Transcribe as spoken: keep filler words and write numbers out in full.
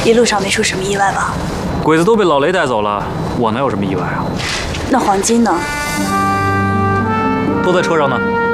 一路上没出什么意外吧？ 鬼子都被老雷带走了，我能有什么意外啊？ 那黄金呢？ 都在车上呢。